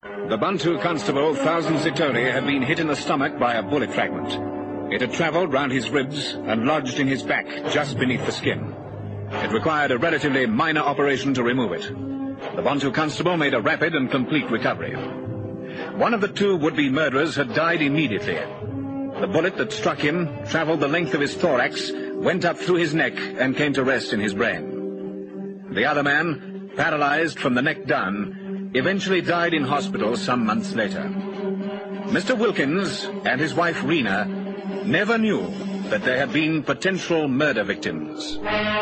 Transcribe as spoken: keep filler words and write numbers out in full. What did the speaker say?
The Bantu constable, Thousand Zitori, had been hit in the stomach by a bullet fragment. It had travelled round his ribs and lodged in his back, just beneath the skin. It required a relatively minor operation to remove it. The Bantu constable made a rapid and complete recovery. One of the two would-be murderers had died immediately. The bullet that struck him travelled the length of his thorax, went up through his neck, and came to rest in his brain. The other man, paralysed from the neck down, eventually died in hospital some months later. Mister Wilkins and his wife Rena never knew that they had been potential murder victims.